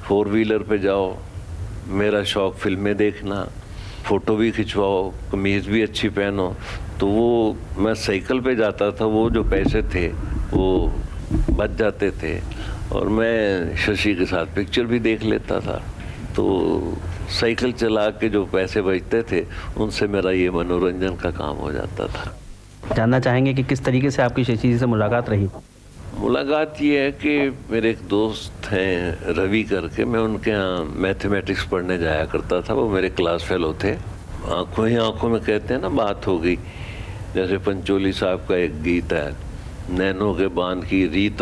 Four wheeler पे जाओ, मेरा शौक फिल्में देखना, फ़ोटो भी खिंचवाओ, कमीज़ भी अच्छी पहनो। तो वो मैं साइकिल पे जाता था, वो जो पैसे थे वो बच जाते थे और मैं शशि के साथ पिक्चर भी देख लेता था। तो साइकिल चला के जो पैसे बचते थे उनसे मेरा ये मनोरंजन का काम हो जाता था। जानना चाहेंगे कि किस तरीके से आपकी शशि जी से मुलाकात रही? मुलाकात ये है कि मेरे एक दोस्त हैं रवि करके, मैं उनके यहाँ मैथमेटिक्स पढ़ने जाया करता था। वो मेरे क्लास फेलो थे। आंखों ही आंखों में कहते हैं ना, बात हो गई। जैसे पंचोली साहब का एक गीत है, नैनों के बांध की रीत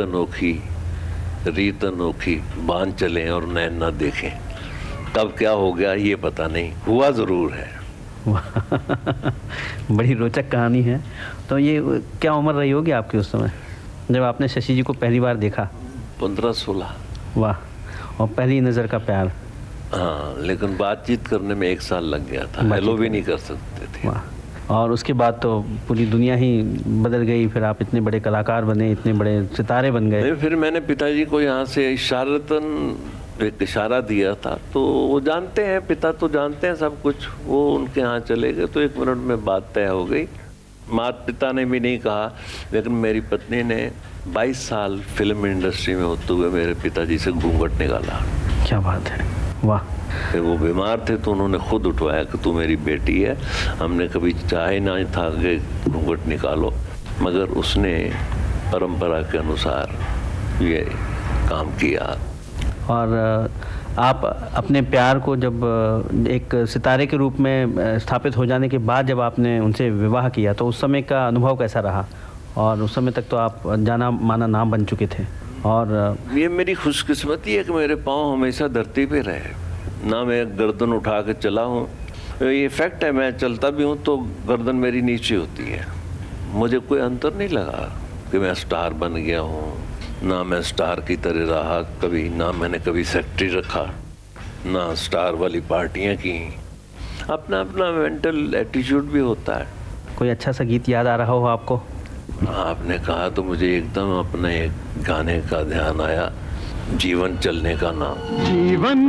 अनोखी, बांध चलें और नैन ना देखें। कब क्या हो गया ये पता नहीं, हुआ ज़रूर है। बड़ी रोचक कहानी है। तो ये क्या उम्र रही होगी आपकी उस समय जब आपने शशि जी को पहली बार देखा? 15-16। वाह, और पहली नज़र का प्यार। हाँ, लेकिन बातचीत करने में 1 साल लग गया था, हेलो भी नहीं कर सकते थे। वाह, और उसके बाद तो पूरी दुनिया ही बदल गई। फिर आप इतने बड़े कलाकार बने, इतने बड़े सितारे बन गए। फिर मैंने पिताजी को यहाँ से इशारतन एक इशारा दिया था, तो वो जानते हैं, पिता तो जानते हैं सब कुछ। वो उनके यहाँ चले गए तो 1 मिनट में बात तय हो गई। माता पिता ने भी नहीं कहा, लेकिन मेरी पत्नी ने 22 साल फिल्म इंडस्ट्री में होते हुए मेरे पिताजी से घूंघट निकाला। क्या बात है, वाह। फिर वो बीमार थे तो उन्होंने खुद उठवाया कि तू मेरी बेटी है। हमने कभी चाहे ना था कि घूंघट निकालो, मगर उसने परंपरा के अनुसार ये काम किया। और आप अपने प्यार को जब एक सितारे के रूप में स्थापित हो जाने के बाद जब आपने उनसे विवाह किया तो उस समय का अनुभव कैसा रहा? और उस समय तक तो आप जाना माना नाम बन चुके थे। और ये मेरी खुशकिस्मती है कि मेरे पाँव हमेशा धरती पे रहे ना। मैं गर्दन उठा के चला हूँ, ये फैक्ट है। मैं चलता भी हूँ तो गर्दन मेरी नीचे होती है। मुझे कोई अंतर नहीं लगा कि मैं स्टार बन गया हूँ, ना मैं स्टार की तरह रहा कभी, ना मैंने कभी सेक्रेटरी रखा, ना स्टार वाली पार्टियाँ की। अपना अपना मेंटल एटीट्यूड भी होता है। कोई अच्छा सा गीत याद आ रहा हो आपको? आपने कहा तो मुझे एकदम अपने एक गाने का ध्यान आया, जीवन चलने का नाम। जीवन